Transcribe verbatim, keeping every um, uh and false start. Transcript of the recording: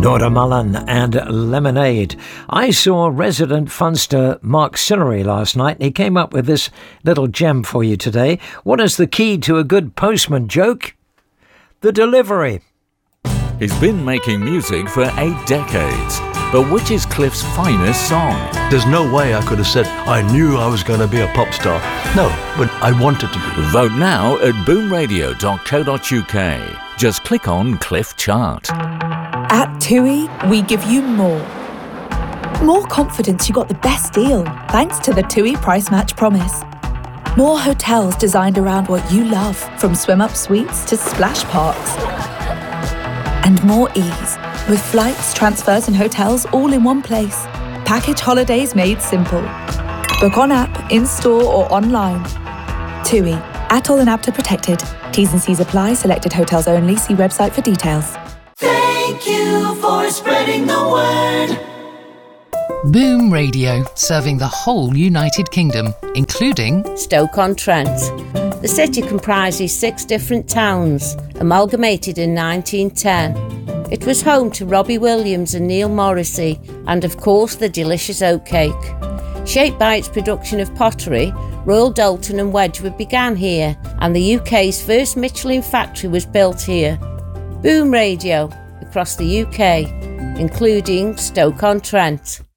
Nora Mullen and Lemonade. I saw resident funster Mark Sillery last night and he came up with this little gem for you today. What is the key to a good postman joke? The delivery. He's been making music for eight decades. But which is Cliff's finest song? There's no way I could have said I knew I was going to be a pop star. No, but I wanted to be. Vote now at boom radio dot co dot uk. Just click on Cliff Chart. At TUI, we give you more. More confidence you got the best deal, thanks to the TUI Price Match Promise. More hotels designed around what you love, from swim-up suites to splash parks. And more ease, with flights, transfers and hotels all in one place. Package holidays made simple. Book on app, in-store or online. TUI. Atoll and A P T A protected. T's and C's apply. Selected hotels only. See website for details. Thank you for spreading the word. Boom Radio, serving the whole United Kingdom, including Stoke-on-Trent. The city comprises six different towns, amalgamated in nineteen ten. It was home to Robbie Williams and Neil Morrissey, and of course the delicious oatcake. Shaped by its production of pottery, Royal Doulton and Wedgwood began here, and the U K's first Michelin factory was built here. Boom Radio, across the U K, including Stoke-on-Trent.